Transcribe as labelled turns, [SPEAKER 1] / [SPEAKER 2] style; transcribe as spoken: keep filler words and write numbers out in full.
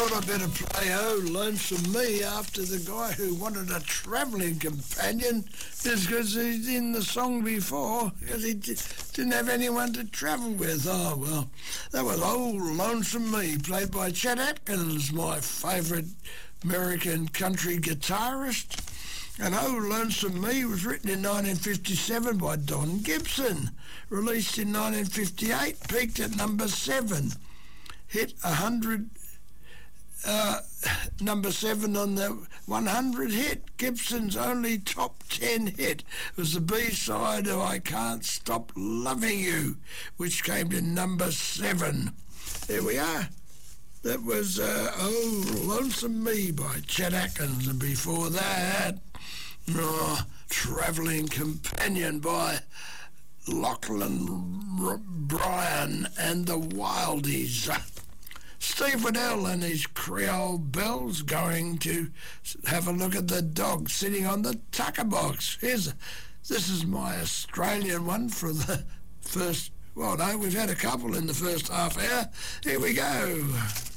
[SPEAKER 1] thought I'd better play Oh Lonesome Me after the guy who wanted a travelling companion, just because he's in the song before, because he d- didn't have anyone to travel with. Oh, well, that was Oh Lonesome Me, played by Chet Atkins, my favourite American country guitarist. And Oh Lonesome Me was written in nineteen fifty-seven by Don Gibson, released in nineteen fifty-eight, peaked at number seven, hit one hundred, uh, number seven on the one hundred hit. Gibson's only top ten hit was the B-side of I Can't Stop Loving You, which came to number seven. There we are. That was uh, Oh Lonesome Me by Chet Atkins, and before that, oh, Travelling Companion by Lachlan R- Bryan and the Wildies. Steve Waddell and his Creole Bells going to have a look at the dog sitting on the tucker box. Here's a, this is my Australian one for the first, well no, we've had a couple in the first half hour. Here we go.